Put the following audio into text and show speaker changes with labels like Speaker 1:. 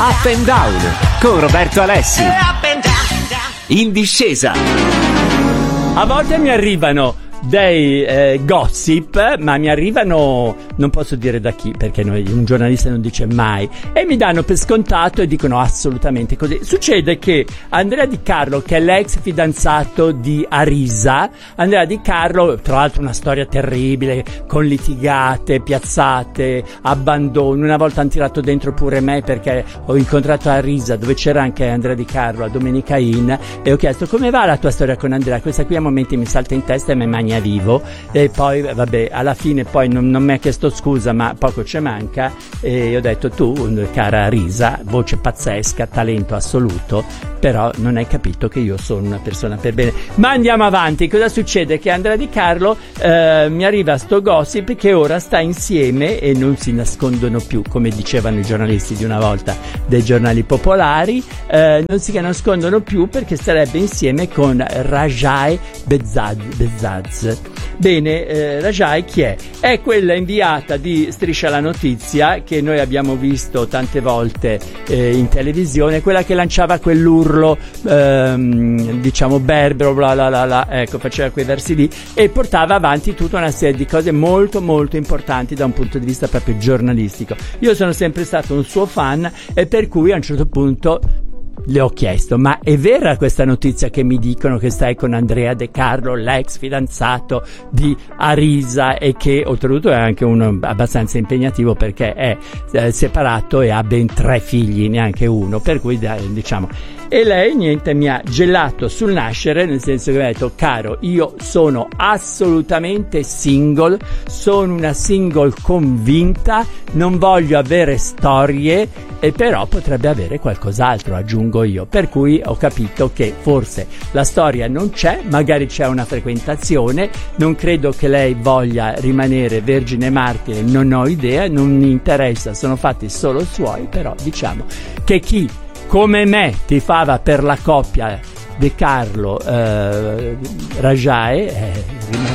Speaker 1: Up and Down con Roberto Alessi. In discesa.
Speaker 2: A volte mi arrivano dei gossip, ma mi arrivano, non posso dire da chi, perché un giornalista non dice mai, e mi danno per scontato e dicono assolutamente così. Succede che Andrea Di Carlo, che è l'ex fidanzato di Arisa, Andrea Di Carlo, tra l'altro una storia terribile, con litigate, piazzate, abbandono. Una volta hanno tirato dentro pure me perché ho incontrato Arisa, dove c'era anche Andrea Di Carlo, a Domenica Inn, e ho chiesto: come va la tua storia con Andrea? Questa qui a momenti mi salta in testa e mi magna vivo. E poi vabbè, alla fine poi non mi ha chiesto scusa, ma poco ci manca, e io ho detto: tu, cara Risa, voce pazzesca, talento assoluto, però non hai capito che io sono una persona per bene. Ma andiamo avanti. Cosa succede? Che Andrea Di Carlo mi arriva sto gossip che ora sta insieme e non si nascondono più, come dicevano i giornalisti di una volta dei giornali popolari, non si nascondono più perché starebbe insieme con Rajai Bezzaz. Bene, Rajai chi è? È quella inviata di Striscia la Notizia che noi abbiamo visto tante volte in televisione, quella che lanciava quell'urlo diciamo berbero, bla bla bla bla, ecco, faceva quei versi lì e portava avanti tutta una serie di cose molto molto importanti da un punto di vista proprio giornalistico. Io sono sempre stato un suo fan e per cui a un certo punto le ho chiesto: ma è vera questa notizia che mi dicono che stai con Andrea De Carlo, l'ex fidanzato di Arisa, e che oltretutto è anche uno abbastanza impegnativo perché è separato e ha ben 3 figli, neanche uno, per cui diciamo. E lei niente, mi ha gelato sul nascere, nel senso che mi ha detto: caro, io sono assolutamente single, sono una single convinta, non voglio avere storie, e però potrebbe avere qualcos'altro, aggiungo io. Per cui ho capito che forse la storia non c'è, magari c'è una frequentazione, non credo che lei voglia rimanere vergine martire, non ho idea, non mi interessa, sono fatti solo suoi, però diciamo che chi come me tifava per la coppia De Carlo Rajai